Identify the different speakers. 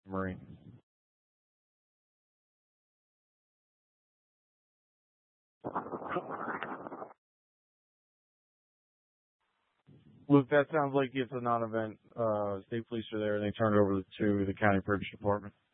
Speaker 1: Marine. Look, that sounds like it's a non-event. State police are there, and they turn it over to the county purchase department.